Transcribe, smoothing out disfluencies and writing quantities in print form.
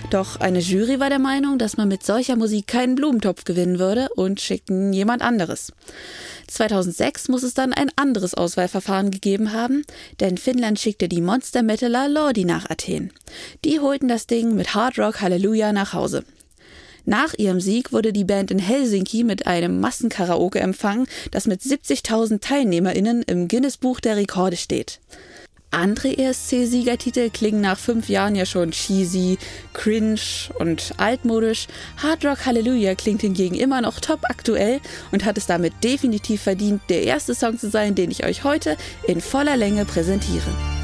Doch eine Jury war der Meinung, dass man mit solcher Musik keinen Blumentopf gewinnen würde und schickten jemand anderes. 2006 muss es dann ein anderes Auswahlverfahren gegeben haben, denn Finnland schickte die Monster-Metaler Lordi nach Athen. Die holten das Ding mit Hard Rock Hallelujah nach Hause. Nach ihrem Sieg wurde die Band in Helsinki mit einem Massenkaraoke empfangen, das mit 70.000 TeilnehmerInnen im Guinness-Buch der Rekorde steht. Andere ESC-Siegertitel klingen nach 5 Jahren ja schon cheesy, cringe und altmodisch. Hard Rock Hallelujah klingt hingegen immer noch top aktuell und hat es damit definitiv verdient, der erste Song zu sein, den ich euch heute in voller Länge präsentiere.